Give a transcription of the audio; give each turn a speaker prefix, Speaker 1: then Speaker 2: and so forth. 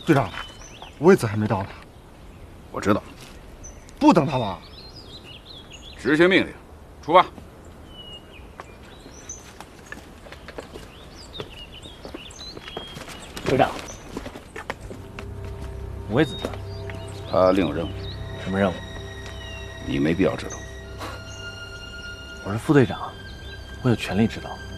Speaker 1: 队长，位子还没到呢。
Speaker 2: 我知道，
Speaker 1: 不等他吧？
Speaker 2: 执行命令，出发。
Speaker 3: 队长，位子呢？
Speaker 2: 他另有任务。
Speaker 3: 什么任务？
Speaker 2: 你没必要知道。
Speaker 3: 我是副队长，我有权利知道。